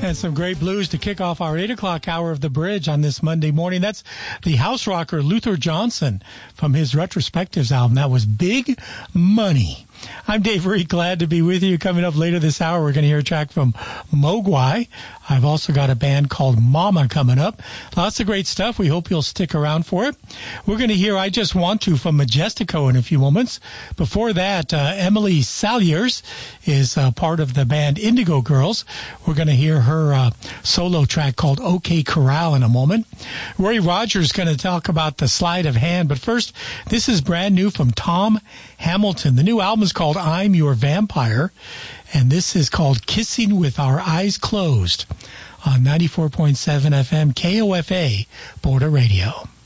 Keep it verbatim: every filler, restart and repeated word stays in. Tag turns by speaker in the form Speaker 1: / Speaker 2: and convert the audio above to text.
Speaker 1: And some great blues to kick off our eight o'clock hour of The Bridge on this Monday morning. That's the house rocker Luther Johnson from his Retrospectives album. That was Big Money. I'm Dave Reed, glad to be with you. Coming up later this hour, we're going to hear a track from Mogwai. I've also got a band called Mama coming up. Lots of great stuff. We hope you'll stick around for it. We're going to hear I Just Want To from Majestico in a few moments. Before that, uh, Emily Saliers is uh, part of the band Indigo Girls. We're going to hear her uh, solo track called OK Corral in a moment. Roy Rogers is going to talk about the sleight of hand. But first, this is brand new from Tom Hamilton. The new album is called I'm Your Vampire, and this is called Kissing with Our Eyes Closed on ninety-four point seven F M K O F A Border Radio.